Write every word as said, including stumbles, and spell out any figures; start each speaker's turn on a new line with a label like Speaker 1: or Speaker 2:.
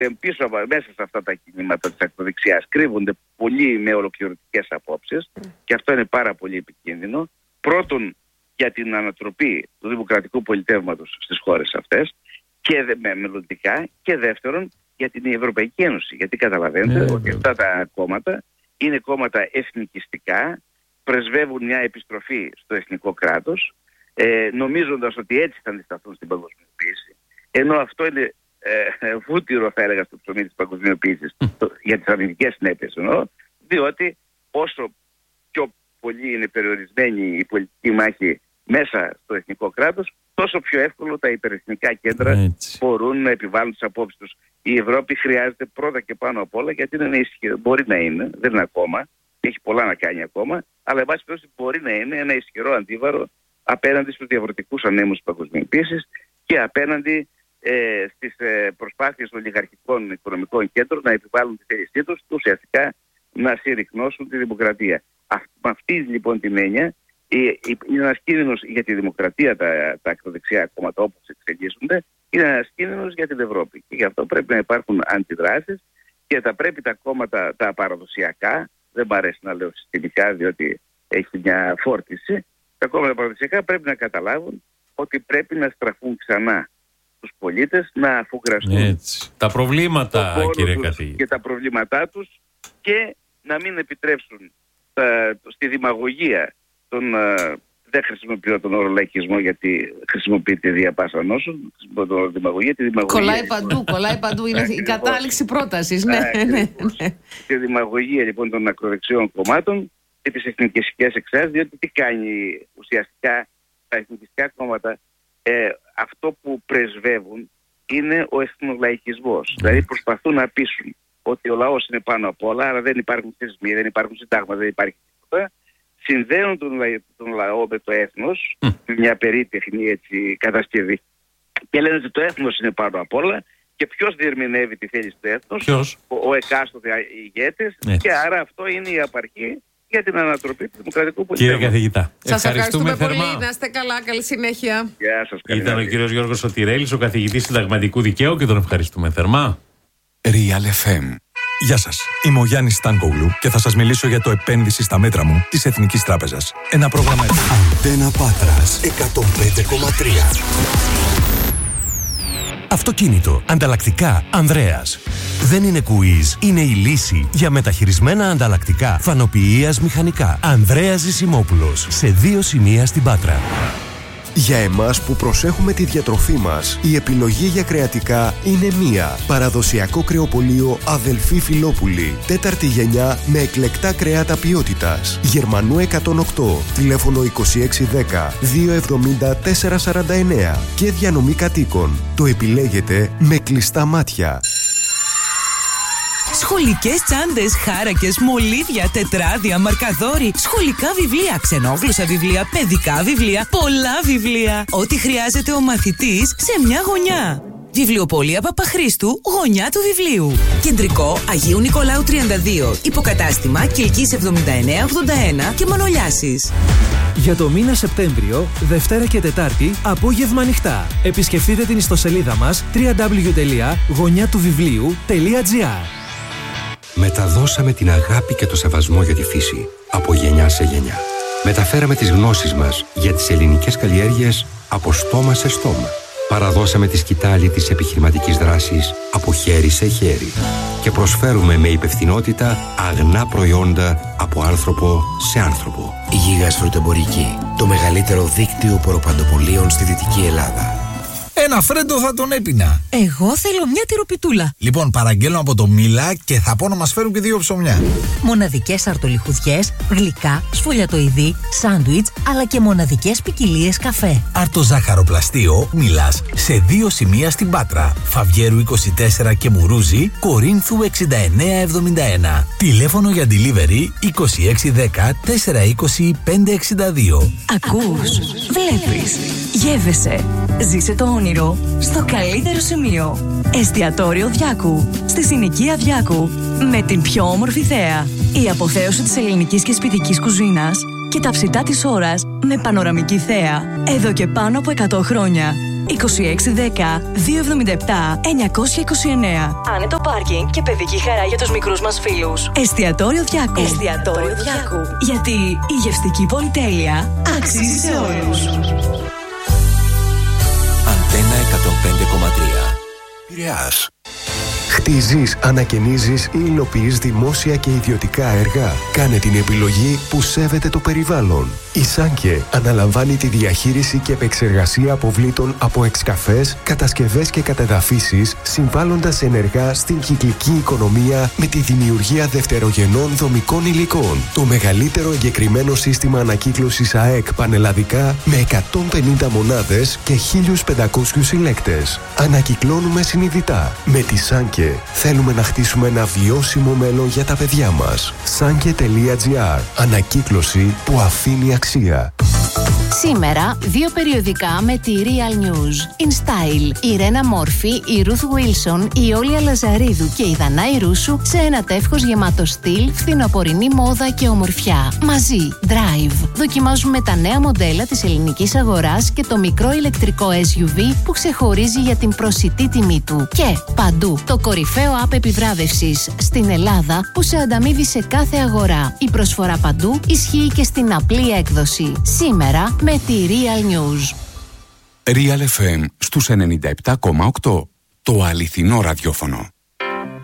Speaker 1: πίσω μέσα σε αυτά τα κινήματα της ακροδεξιάς κρύβονται πολλοί με ολοκληρωτικές απόψεις mm. και αυτό είναι πάρα πολύ επικίνδυνο. Πρώτον, για την ανατροπή του δημοκρατικού πολιτεύματος στις χώρες αυτές και δε, με μελλοντικά, και δεύτερον για την Ευρωπαϊκή Ένωση. Γιατί καταλαβαίνετε mm. ότι αυτά τα κόμματα είναι κόμματα εθνικιστικά, πρεσβεύουν μια επιστροφή στο εθνικό κράτος, ε, νομίζοντας ότι έτσι θα αντισταθούν στην παγκοσμιοποίηση, ενώ αυτό είναι ε, βούτυρο, θα έλεγα, στο ψωμί της παγκοσμιοποίησης mm. το, για τις αρνητικές συνέπειες εννοώ, διότι όσο πιο πολύ είναι περιορισμένη η πολιτική μάχη μέσα στο εθνικό κράτος, τόσο πιο εύκολο τα υπερεθνικά κέντρα έτσι. μπορούν να επιβάλλουν τις απόψεις τους. Η Ευρώπη χρειάζεται πρώτα και πάνω απ' όλα, γιατί είναι ισχυρό, μπορεί να είναι, δεν είναι ακόμα, έχει πολλά να κάνει ακόμα, αλλά εν πάση περιπτώσει μπορεί να είναι ένα ισχυρό αντίβαρο απέναντι στους διαφορετικούς ανέμους της παγκοσμιοποίησης και απέναντι ε, στις ε, προσπάθειες των ολιγαρχικών οικονομικών κέντρων να επιβάλλουν τη θέλησή τους και ουσιαστικά να συρρυκνώσουν τη δημοκρατία. Με αυτή λοιπόν την έννοια είναι ένας κίνδυνος για τη δημοκρατία τα, τα ακροδεξιά κόμματα όπως εξελίσσονται, είναι ένας κίνδυνος για την Ευρώπη. Και γι' αυτό πρέπει να υπάρχουν αντιδράσεις και θα πρέπει τα κόμματα τα παραδοσιακά, δεν μ' αρέσει να λέω συστημικά διότι έχει μια φόρτιση, τα κόμματα παραδοσιακά πρέπει να καταλάβουν ότι πρέπει να στραφούν ξανά στους πολίτες, να αφουγκραστούν
Speaker 2: έτσι. τα προβλήματα, κύριε καθηγητή,
Speaker 1: και τα προβλήματά τους και να μην επιτρέψουν τα, στη δημαγωγία των, uh, δεν χρησιμοποιώ τον όρο λαϊκισμό γιατί χρησιμοποιείται δια πάσα νόσων, χρησιμοποιώ τον όρο δημαγωγία, τη δημαγωγία.
Speaker 3: Κολλάει παντού, κολλάει παντού, είναι η κατάληξη πρότασης, ναι, ναι, ναι.
Speaker 1: Τη δημαγωγία λοιπόν των ακροδεξιών κομμάτων και τις εθνικιστικές εξάσεις, διότι τι κάνει ουσιαστικά τα εθνικιστικά κόμματα, ε, αυτό που πρεσβεύουν είναι ο εθνολαϊκισμός. Mm. Δηλαδή προσπαθούν να πείσουν ότι ο λαός είναι πάνω απ' όλα, άρα δεν υπάρχουν θεσμοί, δεν υπάρχουν συντάγματα, δεν υπάρχει τίποτα. Συνδέουν τον, τον λαό με το έθνος, mm. με μια περίτεχνη έτσι, κατασκευή. Και λένε ότι το έθνος είναι πάνω απ' όλα και ποιος διερμηνεύει τη θέληση του έθνους, ο, ο εκάστοτε ηγέτης, και άρα αυτό είναι η απαρχή για την ανατροπή του δημοκρατικού πολιτισμού.
Speaker 2: Κύριε καθηγητά,
Speaker 3: σας ευχαριστούμε, ευχαριστούμε
Speaker 2: θερμά.
Speaker 3: πολύ. Να είστε καλά, καλή συνέχεια.
Speaker 1: Γεια σας.
Speaker 2: Ήταν ο κύριος Γιώργος Σωτηρέλης, ο καθηγητής συνταγματικού δικαίου, και τον ευχαριστούμε θερμά.
Speaker 4: Real εφ εμ. Γεια σας, είμαι ο Γιάννης Στάνκογλου και θα σας μιλήσω για το επένδυση στα μέτρα μου της Εθνικής Τράπεζας. Ένα πρόγραμμα...
Speaker 5: Αντένα Πάτρας εκατόν πέντε κόμμα τρία.
Speaker 4: Αυτοκίνητο, ανταλλακτικά, Ανδρέας. Δεν είναι κουίζ, είναι η λύση για μεταχειρισμένα ανταλλακτικά φανοποιίας μηχανικά. Ανδρέας Ζησιμόπουλος, σε δύο σημεία στην Πάτρα.
Speaker 5: Για εμάς που προσέχουμε τη διατροφή μας, η επιλογή για κρεατικά είναι μία. Παραδοσιακό κρεοπωλείο Αδελφή Φιλόπουλη. Τέταρτη γενιά με εκλεκτά κρέατα ποιότητας. Γερμανού εκατόν οκτώ. Τηλέφωνο είκοσι έξι δέκα διακόσια εβδομήντα τετρακόσια σαράντα εννέα. Και διανομή κατοίκων. Το επιλέγετε με κλειστά μάτια.
Speaker 6: Σχολικές τσάντες, χάρακες, μολύβια, τετράδια, μαρκαδόροι, σχολικά βιβλία, ξενόγλωσσα βιβλία, παιδικά βιβλία, πολλά βιβλία. Ό,τι χρειάζεται ο μαθητής σε μια γωνιά. Βιβλιοπωλεία Παπαχρήστου, γωνιά του βιβλίου. Κεντρικό Αγίου Νικολάου τριάντα δύο. Υποκατάστημα Κιλκής εβδομήντα εννέα ογδόντα ένα και Μανολιάσης.
Speaker 7: Για το μήνα Σεπτέμβριο, Δευτέρα και Τετάρτη, απόγευμα ανοιχτά. Επισκεφτείτε την ιστοσελίδα μας double-u double-u double-u τελεία γωνιά του βιβλίου τελεία τζι άρ.
Speaker 8: Μεταδώσαμε την αγάπη και το σεβασμό για τη φύση από γενιά σε γενιά. Μεταφέραμε τις γνώσεις μας για τις ελληνικές καλλιέργειες από στόμα σε στόμα. Παραδώσαμε τη σκητάλη της επιχειρηματικής δράσης από χέρι σε χέρι. Και προσφέρουμε με υπευθυνότητα αγνά προϊόντα από άνθρωπο σε άνθρωπο.
Speaker 9: Η Γίγας Φρουτοεμπορική, το μεγαλύτερο δίκτυο ποροπαντοπωλείων στη Δυτική Ελλάδα.
Speaker 10: Ένα φρέντο θα τον έπινα.
Speaker 6: Εγώ θέλω μια τυροπιτούλα.
Speaker 10: Λοιπόν, παραγγέλνω από το Μίλα και θα πω να μας φέρουν και δύο ψωμιά.
Speaker 6: Μοναδικές αρτολιχουδιές, γλυκά, σφολιατοειδή, σάντουιτς, αλλά και μοναδικές ποικιλίες καφέ.
Speaker 10: Αρτοζάχαροπλαστείο Μίλας, σε δύο σημεία στην Πάτρα. Φαβιέρου είκοσι τέσσερα και Μουρούζη, Κορίνθου εξήντα εννέα εβδομήντα ένα. Τηλέφωνο για delivery είκοσι έξι δέκα τετρακόσια είκοσι πέντε εξήντα δύο.
Speaker 6: Ακούς, βλέπεις, γεύεσαι, ζήσε το όνειρο στο καλύτερο σημείο. Εστιατόριο Διάκου, στη συνοικία Διάκου, με την πιο όμορφη θέα. Η αποθέωση της ελληνικής και σπιτικής κουζίνας και τα ψητά της ώρας με πανοραμική θέα. Εδώ και πάνω από εκατό χρόνια. είκοσι έξι δέκα δύο εβδομήντα επτά εννιακόσια είκοσι εννέα. Άνετο πάρκινγκ και παιδική χαρά για τους μικρούς μας φίλους. Εστιατόριο Διάκου. Εστιατόριο Διάκου. Γιατί η γευστική πολυτέλεια αξίζει σε όλους.
Speaker 9: Αντένα εκατόν πέντε κόμμα τρία. Πειραιάς.
Speaker 5: Χτίζεις, ανακαινίζεις ή υλοποιείς δημόσια και ιδιωτικά έργα. Κάνε την επιλογή που σέβεται το περιβάλλον. Η Σάνκε αναλαμβάνει τη διαχείριση και επεξεργασία αποβλήτων από εξκαφές, κατασκευές και κατεδαφίσεις, συμβάλλοντας ενεργά στην κυκλική οικονομία με τη δημιουργία δευτερογενών δομικών υλικών. Το μεγαλύτερο εγκεκριμένο σύστημα ανακύκλωσης ΑΕΚ πανελλαδικά με εκατόν πενήντα μονάδες και χίλιους πεντακόσιους συλλέκτες. Ανακυκλώνουμε συνειδητά. Με τη Σάνκε θέλουμε να χτίσουμε ένα βιώσιμο μέλλον για τα παιδιά μας. Sanke τελεία τζι άρ. Ανακύκλωση που αφήνει αξία.
Speaker 3: Σήμερα, δύο περιοδικά με τη Real News. In Style, η Ρένα Μόρφη, η Ruth Wilson, η Όλια Λαζαρίδου και η Δανάη Ρούσου σε ένα τεύχος γεμάτο στυλ, φθινοπορεινή μόδα και ομορφιά. Μαζί, Drive. Δοκιμάζουμε τα νέα μοντέλα της ελληνικής αγοράς και το μικρό ηλεκτρικό ες γιου βι που ξεχωρίζει για την προσιτή τιμή του. Και παντού, το κορυφαίο app επιβράβευσης στην Ελλάδα που σε ανταμείβει σε κάθε αγορά. Η προσφορά παντού ισχύει και στην απλή έκδοση. Σήμερα με τη Real News.
Speaker 11: Real εφ εμ στους ενενήντα επτά κόμμα οκτώ. Το αληθινό ραδιόφωνο.